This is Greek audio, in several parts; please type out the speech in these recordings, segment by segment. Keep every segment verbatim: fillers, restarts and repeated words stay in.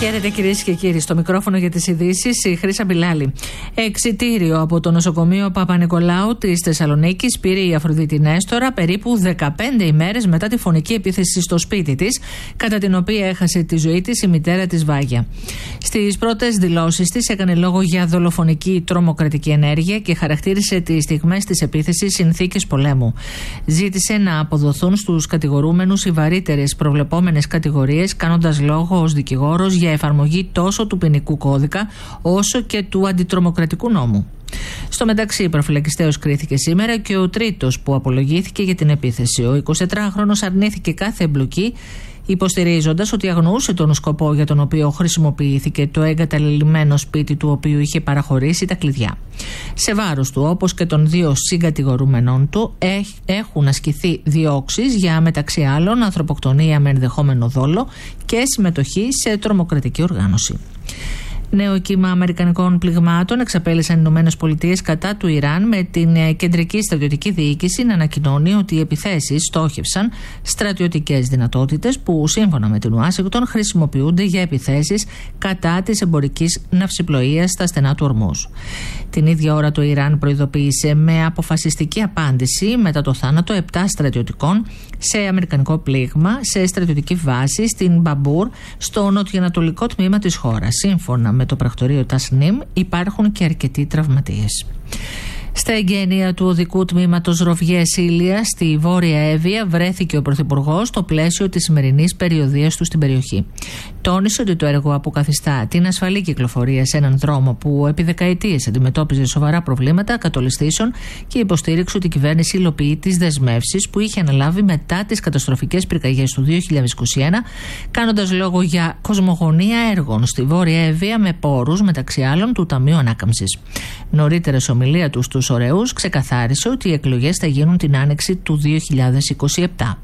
Χαίρετε κυρίες και κύριοι. Στο μικρόφωνο για τις ειδήσεις η Χρύσα Μπιλάλη. Εξιτήριο από το νοσοκομείο Παπα-Νικολάου της Θεσσαλονίκης πήρε η Αφροδίτη Νέστορα περίπου δεκαπέντε ημέρες μετά τη φωνική επίθεση στο σπίτι της, κατά την οποία έχασε τη ζωή της η μητέρα της Βάγια. Στις πρώτες δηλώσεις της έκανε λόγο για δολοφονική τρομοκρατική ενέργεια και χαρακτήρισε τις στιγμές της επίθεσης συνθήκες πολέμου. Ζήτησε να αποδοθούν στους κατηγορούμενους οι βαρύτερες προβλεπόμενες κατηγορίες, κάνοντας λόγο ως δικηγόρος για εφαρμογή τόσο του ποινικού κώδικα όσο και του αντιτρομοκρατικού νόμου. Στο μεταξύ, προφυλακιστέως κρίθηκε σήμερα και ο τρίτος που απολογήθηκε για την επίθεση. Ο εικοσιτετράχρονος αρνήθηκε κάθε εμπλοκή, υποστηρίζοντας ότι αγνοούσε τον σκοπό για τον οποίο χρησιμοποιήθηκε το εγκαταλελειμμένο σπίτι του οποίου είχε παραχωρήσει τα κλειδιά. Σε βάρος του, όπως και των δύο συγκατηγορούμενών του, έχουν ασκηθεί διώξεις για, μεταξύ άλλων, ανθρωποκτονία με ενδεχόμενο δόλο και συμμετοχή σε τρομοκρατική οργάνωση. Νέο κύμα αμερικανικών πληγμάτων εξαπέλυσαν οι Ηνωμένες Πολιτείες κατά του Ιράν, με την κεντρική στρατιωτική διοίκηση να ανακοινώνει ότι οι επιθέσεις στόχευσαν στρατιωτικές δυνατότητες που, σύμφωνα με την Ουάσιγκτον, χρησιμοποιούνται για επιθέσεις κατά της εμπορικής ναυσιπλοείας στα στενά του Ορμούζ. Την ίδια ώρα το Ιράν προειδοποίησε με αποφασιστική απάντηση μετά το θάνατο επτά στρατιωτικών σε αμερικανικό πλήγμα σε στρατιωτική βάση στην Μπαμπούρ, στο νοτιοανατολικό τμήμα της χώρας. Σύμφωνα με το πρακτορείο Τασνίμ, υπάρχουν και αρκετοί τραυματίες. Στα εγγένεια του οδικού τμήματος Ροβιέ-Σίλια στη Βόρεια Εύβοια βρέθηκε ο Πρωθυπουργός στο πλαίσιο της σημερινής περιοδείας του στην περιοχή. Τόνισε ότι το έργο αποκαθιστά την ασφαλή κυκλοφορία σε έναν δρόμο που επί δεκαετίες αντιμετώπιζε σοβαρά προβλήματα κατολιστήσεων και υποστήριξε ότι η κυβέρνηση υλοποιεί τις δεσμεύσεις που είχε αναλάβει μετά τις καταστροφικές πυρκαγιές του δύο χιλιάδες είκοσι ένα, κάνοντας λόγο για κοσμογονία έργων στη Βόρεια Εύβοια με πόρους, μεταξύ άλλων, του Ταμείου Ανάκαμψης. Νωρίτερα, σε ομιλία του στους Ωραίους, ξεκαθάρισε ότι οι εκλογές θα γίνουν την άνοιξη του δύο χιλιάδες είκοσι επτά.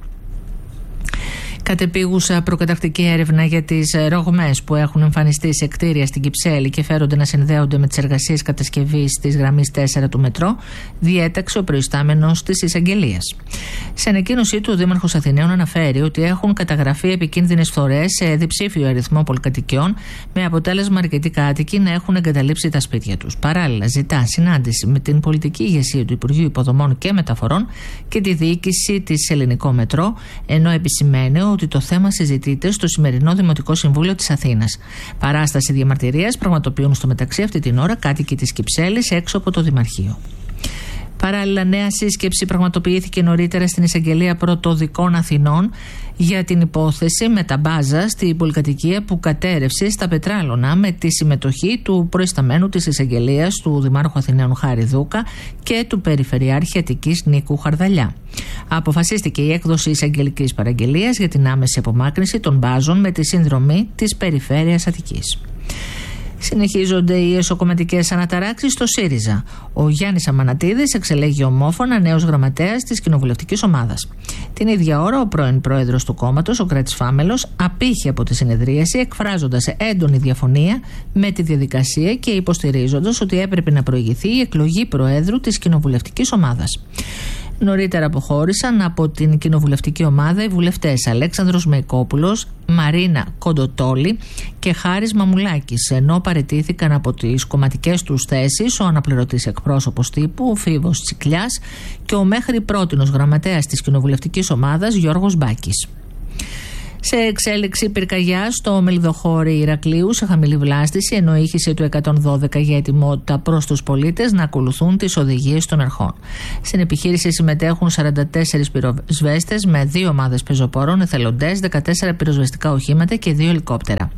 Κατεπίγουσα προκαταρκτική έρευνα για τις ρογμές που έχουν εμφανιστεί σε κτίρια στην Κυψέλη και φέρονται να συνδέονται με τις εργασίες κατασκευής της γραμμής τέσσερα του μετρό, διέταξε ο προϊστάμενος της εισαγγελίας. Σε ανακοίνωσή του, ο Δήμαρχος Αθηναίων αναφέρει ότι έχουν καταγραφεί επικίνδυνες φθορές σε διψήφιο αριθμό πολυκατοικιών, με αποτέλεσμα αρκετοί κάτοικοι να έχουν εγκαταλείψει τα σπίτια τους. Παράλληλα, ζητά συνάντηση με την πολιτική ηγεσία του Υπουργείου Υποδομών και Μεταφορών και τη διοίκηση της Ελληνικό Μετρό, ενώ επισημαίνει ότι το θέμα συζητείται στο σημερινό Δημοτικό Συμβούλιο της Αθήνας. Παράσταση διαμαρτυρίας πραγματοποιούν στο μεταξύ αυτή την ώρα κάτοικοι της Κυψέλης έξω από το Δημαρχείο. Παράλληλα, νέα σύσκεψη πραγματοποιήθηκε νωρίτερα στην Εισαγγελία Πρωτοδικών Αθηνών για την υπόθεση με τα μπάζα στη πολυκατοικία που κατέρευσε στα Πετράλωνα, με τη συμμετοχή του προϊσταμένου της Εισαγγελίας, του Δημάρχου Αθηναίων Χάρη Δούκα, και του Περιφερειάρχη Αττικής Νίκου Χαρδαλιά. Αποφασίστηκε η έκδοση εισαγγελικής παραγγελίας για την άμεση απομάκρυνση των μπάζων με τη συνδρομή της Περιφέρειας Αττικής. Συνεχίζονται οι εσωκομματικές αναταράξεις στο ΣΥΡΙΖΑ. Ο Γιάννης Αμανατίδης εξελέγει ομόφωνα νέος γραμματέας της κοινοβουλευτικής ομάδας. Την ίδια ώρα, ο πρώην πρόεδρος του κόμματος, ο Κράτης Φάμελος, απήχε από τη συνεδρίαση, εκφράζοντας έντονη διαφωνία με τη διαδικασία και υποστηρίζοντας ότι έπρεπε να προηγηθεί η εκλογή προέδρου της κοινοβουλευτικής ομάδας. Νωρίτερα αποχώρησαν από την κοινοβουλευτική ομάδα οι βουλευτές Αλέξανδρος Μεϊκόπουλος, Μαρίνα Κοντοτόλη και Χάρης Μαμουλάκης, ενώ παραιτήθηκαν από τις κομματικές τους θέσεις ο αναπληρωτής εκπρόσωπος τύπου, ο Φίβος Τσικλιάς, και ο μέχρι πρότινος γραμματέας της κοινοβουλευτικής ομάδας Γιώργος Μπάκης. Σε εξέλιξη πυρκαγιά στο Μελιδοχώρι Ηρακλείου σε χαμηλή βλάστηση, ενώ ήχησε του εκατόν δώδεκα για ετοιμότητα προς τους πολίτες να ακολουθούν τις οδηγίες των αρχών. Στην επιχείρηση συμμετέχουν σαράντα τέσσερις πυροσβέστες με δύο ομάδες πεζοπόρων, εθελοντές, δεκατέσσερα πυροσβεστικά οχήματα και δύο ελικόπτερα.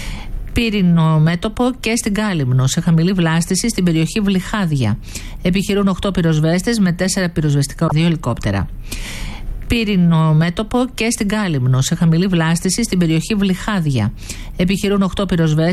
Πύρινο μέτωπο και στην Κάλυμνο σε χαμηλή βλάστηση στην περιοχή Βλυχάδια. Επιχειρούν οκτώ πυροσβέστες με τέσσερα πυροσβεστικά οχήματα, δύο ελικόπτερα. Πύρινο μέτωπο και στην Κάλυμνο σε χαμηλή βλάστηση στην περιοχή Βλυχάδια. Επιχειρούν οκτώ πυροσβέστες